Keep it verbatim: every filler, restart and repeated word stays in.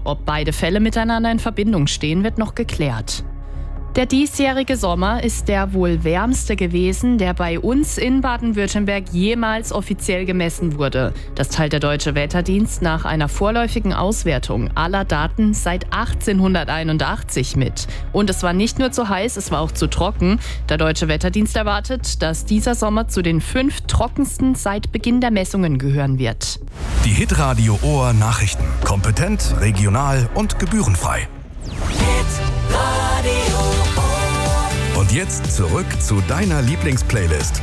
Ob beide Fälle miteinander in Verbindung stehen, wird noch geklärt. Der diesjährige Sommer ist der wohl wärmste gewesen, der bei uns in Baden-Württemberg jemals offiziell gemessen wurde. Das teilt der Deutsche Wetterdienst nach einer vorläufigen Auswertung aller Daten seit achtzehnhunderteinundachtzig mit. Und es war nicht nur zu heiß, es war auch zu trocken. Der Deutsche Wetterdienst erwartet, dass dieser Sommer zu den fünf trockensten seit Beginn der Messungen gehören wird. Die Hitradio Ohr Nachrichten. Kompetent, regional und gebührenfrei. Und jetzt zurück zu deiner Lieblingsplaylist.